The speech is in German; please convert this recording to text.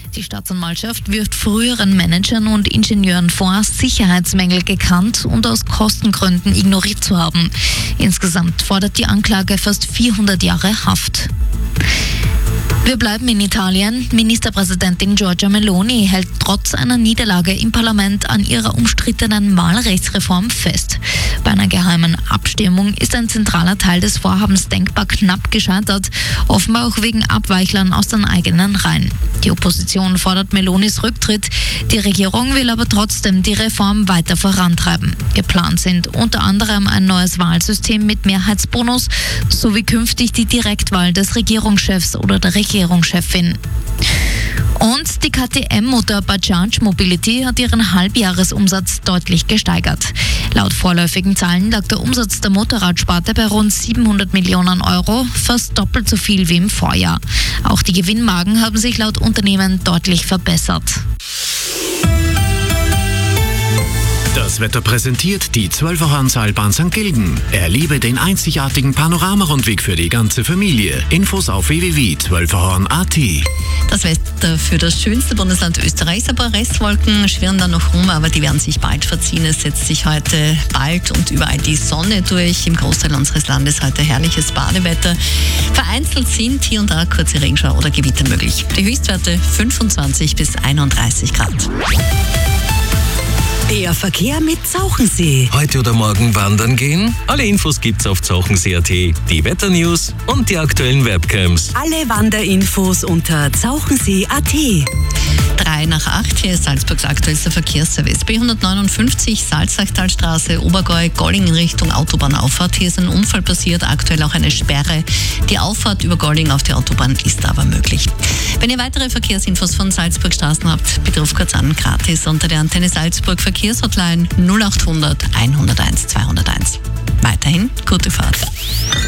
Die Staatsanwaltschaft wirft früheren Managern und Ingenieuren vor, Sicherheitsmängel gekannt und aus Kostengründen ignoriert zu haben. Insgesamt fordert die Anklage fast 400 Jahre Haft. Wir bleiben in Italien. Ministerpräsidentin Giorgia Meloni hält trotz einer Niederlage im Parlament an ihrer umstrittenen Wahlrechtsreform fest. Bei einer geheimen Abstimmung ist ein zentraler Teil des Vorhabens denkbar knapp gescheitert, offenbar auch wegen Abweichlern aus den eigenen Reihen. Die Opposition fordert Melonis Rücktritt. Die Regierung will aber trotzdem die Reform weiter vorantreiben. Geplant sind unter anderem ein neues Wahlsystem mit Mehrheitsbonus sowie künftig die Direktwahl des Regierungschefs oder der Regierungschefin. Und die KTM-Mutter Bajaj Mobility hat ihren Halbjahresumsatz deutlich gesteigert. Laut vorläufigen Zahlen lag der Umsatz der Motorradsparte bei rund 700 Millionen Euro, fast doppelt so viel wie im Vorjahr. Auch die Gewinnmargen haben sich laut Unternehmen deutlich verbessert. Das Wetter präsentiert die 12er Seilbahn St. Gilgen. Erlebe den einzigartigen Panoramarundweg für die ganze Familie. Infos auf www.12erhorn.at. Das Wetter für das schönste Bundesland Österreichs. Ein paar Restwolken schwirren da noch rum, aber die werden sich bald verziehen. Es setzt sich heute bald und überall die Sonne durch. Im Großteil unseres Landes heute herrliches Badewetter. Vereinzelt sind hier und da kurze Regenschauer oder Gewitter möglich. Die Höchstwerte 25 bis 31 Grad. Der Verkehr mit Zauchensee. Heute oder morgen wandern gehen? Alle Infos gibt's auf zauchensee.at, die Wetternews und die aktuellen Webcams. Alle Wanderinfos unter zauchensee.at. 7:03, hier ist Salzburgs aktuellster Verkehrsservice. B159 Salzachtalstraße, Obergäu, Golling in Richtung Autobahnauffahrt. Hier ist ein Unfall passiert, aktuell auch eine Sperre. Die Auffahrt über Golling auf die Autobahn ist aber möglich. Wenn ihr weitere Verkehrsinfos von Salzburg Straßen habt, bitte ruft kurz an, gratis unter der Antenne Salzburg Verkehrshotline 0800 101 201.